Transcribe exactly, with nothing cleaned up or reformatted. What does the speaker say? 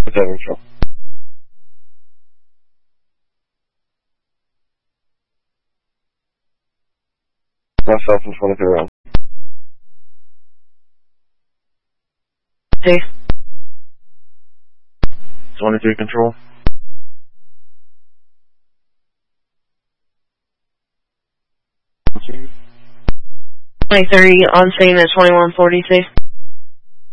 What's that control? Myself in twenty-three round. Hey. twenty-three control. twenty-three on scene at twenty-one forty-six.